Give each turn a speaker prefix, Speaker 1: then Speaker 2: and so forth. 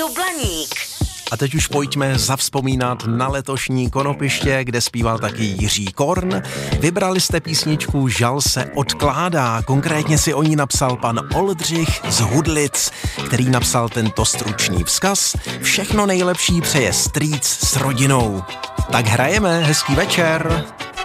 Speaker 1: Rádio Blaník.
Speaker 2: A teď už pojďme zavzpomínat na letošní Konopiště, kde zpíval taky Jiří Korn. Vybrali jste písničku Žal se odkládá, konkrétně si o ní napsal pan Oldřich z Hudlic, který napsal tento stručný vzkaz. Všechno nejlepší přeje strýc s rodinou. Tak hrajeme, hezký večer.